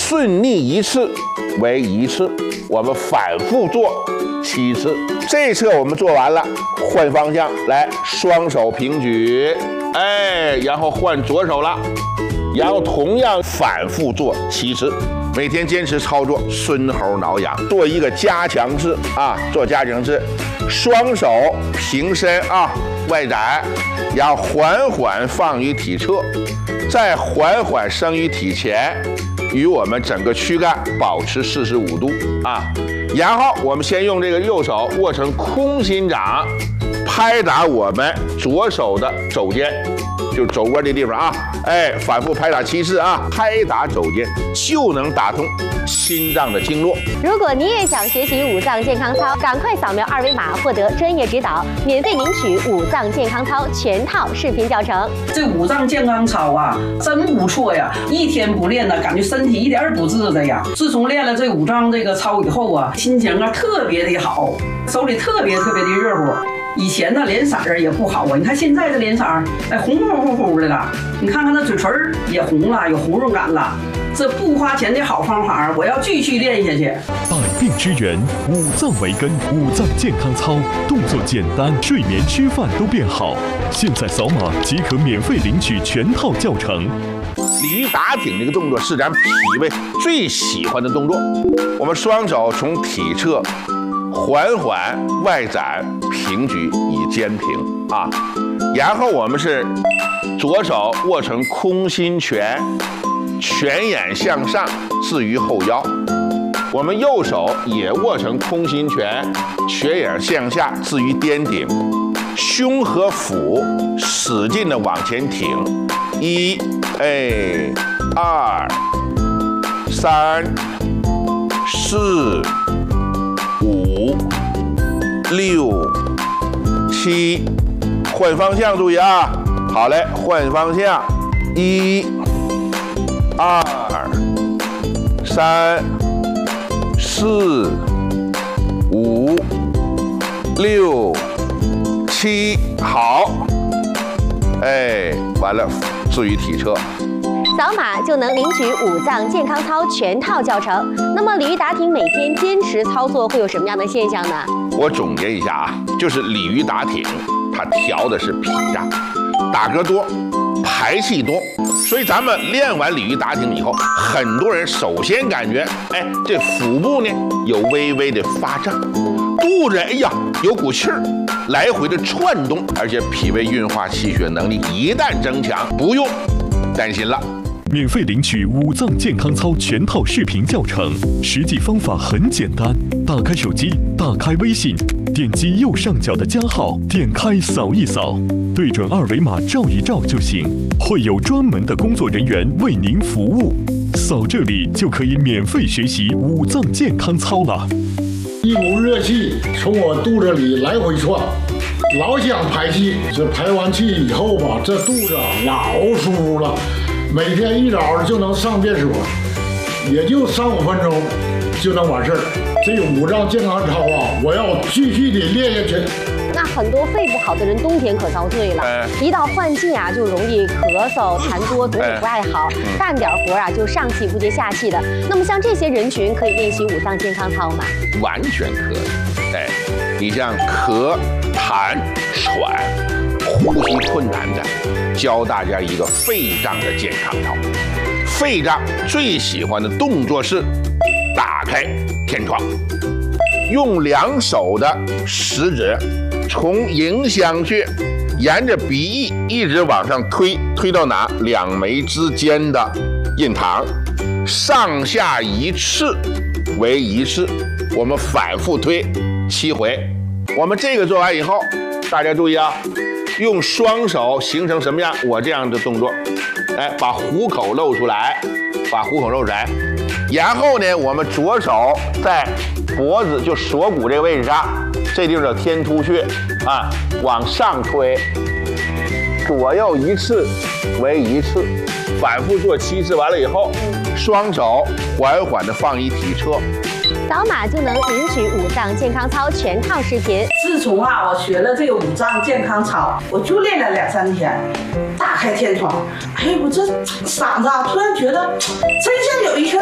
顺逆一次为1次，我们反复做7次。这一侧我们做完了，换方向来，双手平举，然后换左手了，然后同样反复做7次。每天坚持操作，孙猴挠痒，做一个加强式啊，做加强式，双手平伸啊，外展，然后缓缓放于体侧，再缓缓升于体前，与我们整个躯干保持45度啊。然后我们先用这个右手握成空心掌，拍打我们左手的肘尖，就肘窝这地方啊，反复拍打7次啊，拍打肘尖就能打通心脏的经络。 如果你也想学习五脏健康操，赶快扫描2维码获得专业指导，免费领取五脏健康操全套视频教程。 这五脏健康操啊，真不错呀！一天不练呢，感觉身体一点儿不自在呀。自从练了这五脏这个操以后啊，心情啊特别的好，手里特别的热乎。以前呢脸色儿也不好啊，你看现在这脸色儿，红乎的了。你看看那嘴唇也红了，有红润感了。这不花钱的好方法，我要继续练下去。 百病之源，五脏为根，五脏健康操，动作简单，睡眠吃饭都变好。现在扫码即可免费领取全套教程。 鲤鱼打挺这个动作是咱脾胃最喜欢的动作。我们双手从体侧缓缓外展平举以肩平啊，然后我们是左手握成空心拳，拳眼向上置于后腰，我们右手也握成空心拳，拳眼向下置于颠顶，胸和腹使劲的往前挺，1、2、3、4、5、6、7，换方向注意啊！好嘞，换方向，1、2、3、4、5、6、7，好，完了，置于体侧。 扫码就能领取五脏健康操全套教程。那么鲤鱼打挺每天坚持操作会有什么样的现象呢？ 我总结一下啊，就是鲤鱼打挺，它调的是脾脏，打嗝多，排气多，所以咱们练完鲤鱼打挺以后，很多人首先感觉，这腹部呢有微微的发胀，肚子有股气儿，来回的窜动，而且脾胃运化气血能力一旦增强，不用担心了。 免费领取五脏健康操全套视频教程，实际方法很简单，打开手机，打开微信，点击右上角的加号，点开扫一扫，对准2维码照一照就行，会有专门的工作人员为您服务。扫这里就可以免费学习五脏健康操了。 一股热气从我肚子里来回窜，老想排气，这排完气以后吧，这肚子老舒服了。每天一早就能上厕所，也就3、5分钟就能完事儿。这个五脏健康操啊，我要继续的练下去。 那很多肺不好的人冬天可遭罪了，一到换季啊，就容易咳嗽、痰多，总也不爱好，干点活啊就上气不接下气的。那么像这些人群可以练习五脏健康操吗？ 完全可以。你像咳、痰、喘、呼吸困难的，教大家一个肺脏的健康操。肺脏最喜欢的动作是打开天窗，用2手的食指从迎香穴沿着鼻翼一直往上推，推到哪？2眉之间的印堂，上下1次为1次，我们反复推7回。我们这个做完以后，大家注意啊，用双手形成什么样？我这样的动作，把虎口露出来，把虎口露出来。然后呢，我们左手在脖子就锁骨这个位置上，这地方叫天突穴啊，往上推，左右1次为1次，反复做7次。完了以后，双手缓缓地放于体侧。 扫码就能领取五脏健康操全套视频。 自从我学了这个五脏健康操，我就练了2、3天，打开天窗，我这嗓子突然觉得真像有一颗